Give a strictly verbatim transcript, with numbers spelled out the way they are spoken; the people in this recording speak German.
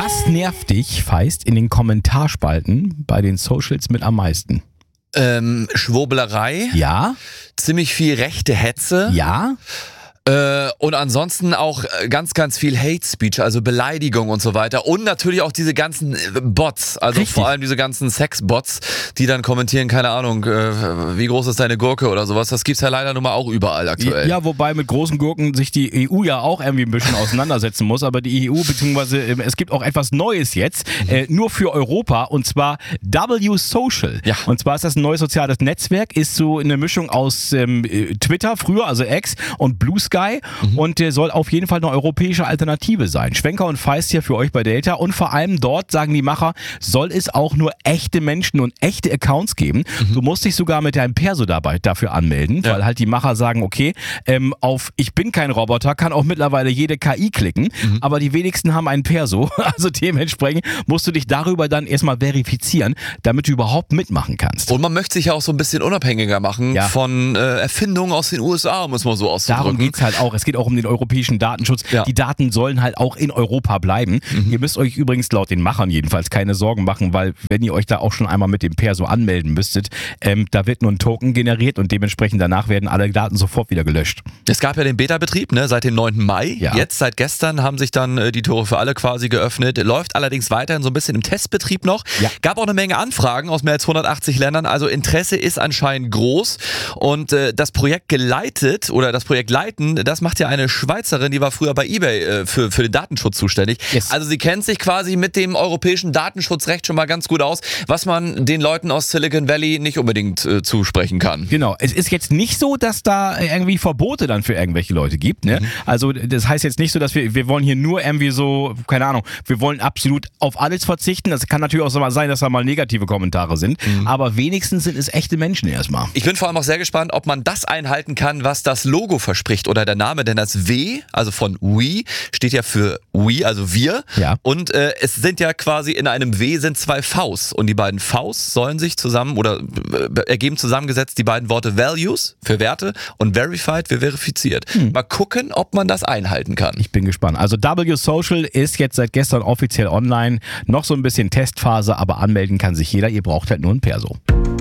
Was nervt dich, Feist, in den Kommentarspalten bei den Socials mit am meisten? Ähm, Schwurblerei. Ja? Ziemlich viel rechte Hetze. Ja? Äh, und ansonsten auch ganz, ganz viel Hate Speech, also Beleidigung und so weiter. Und natürlich auch diese ganzen Bots, also Richtig. vor allem diese ganzen Sex-Bots, die dann kommentieren, keine Ahnung, äh, wie groß ist deine Gurke oder sowas. Das gibt's ja leider nun mal auch überall aktuell. Ja, wobei mit großen Gurken sich die E U ja auch irgendwie ein bisschen auseinandersetzen muss. Aber die E U, beziehungsweise äh, es gibt auch etwas Neues jetzt, äh, nur für Europa, und zwar W Social. Ja. Und zwar ist das ein neues soziales Netzwerk, ist so eine Mischung aus ähm, Twitter früher, also X, und Blue Sky. Mhm. Und der soll auf jeden Fall eine europäische Alternative sein. Schwenker und Feist hier für euch bei Data. Und vor allem dort, sagen die Macher, soll es auch nur echte Menschen und echte Accounts geben. Mhm. Du musst dich sogar mit deinem Perso dabei dafür anmelden, ja. Weil halt die Macher sagen, okay, ähm, auf ich bin kein Roboter kann auch mittlerweile jede K I klicken, mhm. aber die wenigsten haben ein Perso. Also dementsprechend musst du dich darüber dann erstmal verifizieren, damit du überhaupt mitmachen kannst. Und man möchte sich ja auch so ein bisschen unabhängiger machen ja. von äh, Erfindungen aus den U S A, muss man so auszudrücken. Darum geht's halt auch. Es geht auch um den europäischen Datenschutz. Ja. Die Daten sollen halt auch in Europa bleiben. Mhm. Ihr müsst euch übrigens laut den Machern jedenfalls keine Sorgen machen, weil wenn ihr euch da auch schon einmal mit dem Perso anmelden müsstet, ähm, da wird nur ein Token generiert und dementsprechend danach werden alle Daten sofort wieder gelöscht. Es gab ja den Beta-Betrieb, ne, seit dem neunten Mai. Ja. Jetzt, seit gestern, haben sich dann äh, die Tore für alle quasi geöffnet. Läuft allerdings weiterhin so ein bisschen im Testbetrieb noch. Ja. Gab auch eine Menge Anfragen aus mehr als hundertachtzig Ländern. Also Interesse ist anscheinend groß. Und äh, das Projekt geleitet oder das Projekt leiten, das macht ja eine Schweizerin, die war früher bei eBay äh, für, für den Datenschutz zuständig. Yes. Also sie kennt sich quasi mit dem europäischen Datenschutzrecht schon mal ganz gut aus, was man den Leuten aus Silicon Valley nicht unbedingt äh, zusprechen kann. Genau, es ist jetzt nicht so, dass da irgendwie Verbote dann für irgendwelche Leute gibt. Ne? Mhm. Also das heißt jetzt nicht so, dass wir, wir wollen hier nur irgendwie so, keine Ahnung, wir wollen absolut auf alles verzichten. Das kann natürlich auch so mal sein, dass da mal negative Kommentare sind, mhm. aber wenigstens sind es echte Menschen erstmal. Ich bin vor allem auch sehr gespannt, ob man das einhalten kann, was das Logo verspricht oder der Name, denn das W, also von We, steht ja für We, also wir. Ja. Und äh, es sind ja quasi in einem W sind zwei Vs. Und die beiden Vs sollen sich zusammen oder äh, ergeben zusammengesetzt die beiden Worte Values für Werte und Verified für verifiziert. Hm. Mal gucken, ob man das einhalten kann. Ich bin gespannt. Also W Social ist jetzt seit gestern offiziell online. Noch so ein bisschen Testphase, aber anmelden kann sich jeder. Ihr braucht halt nur ein Perso.